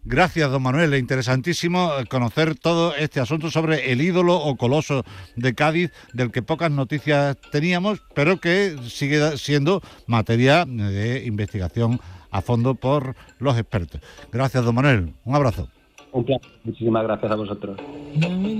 Gracias, don Manuel. Es interesantísimo conocer todo este asunto sobre el ídolo o coloso de Cádiz, del que pocas noticias teníamos, pero que sigue siendo materia de investigación a fondo por los expertos. Gracias, don Manuel. Un abrazo. Un placer. Muchísimas gracias a vosotros.